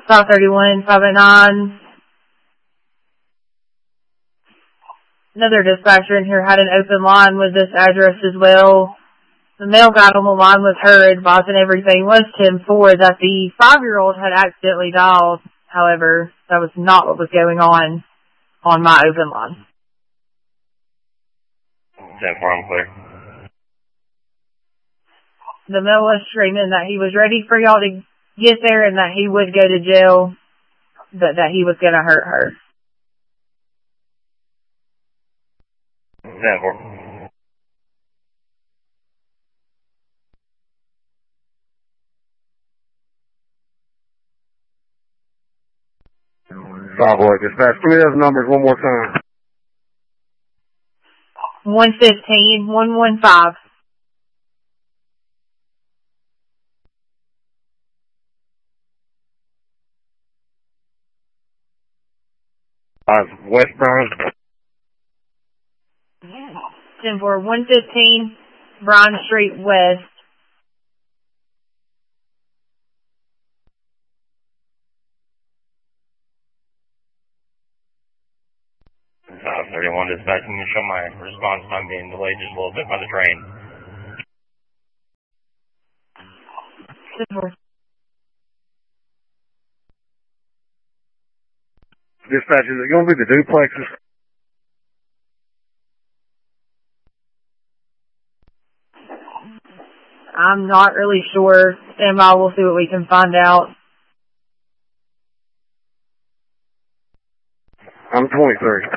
531, 509. Another dispatcher in here had an open line with this address as well. The male guy on the line was her advising everything was 10-4 that the 5-year-old had accidentally dialed. However, that was not what was going on my open line. 10-4, I'm clear. The male was screaming that he was ready for y'all to get there and that he would go to jail, but that he was going to hurt her. 10-4. 5-4, dispatch. Give me those numbers one more time. 115, 115. Westbound. 10-4, 115, Bryan Street West. South 31 dispatch, I'm going to show my response time being delayed just a little bit by the train. 10-4. Dispatch, is it going to be the duplexes? I'm not really sure. Stand by, we'll see what we can find out. I'm 23.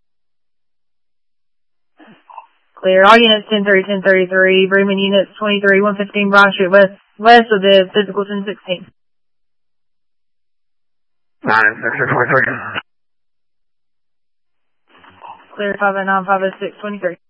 Clear. All units 10-3, 10-33. Bremen units 23, 115 Bryan Street West of the physical 10-16. 9-6-23. Clear 509, 506, 23.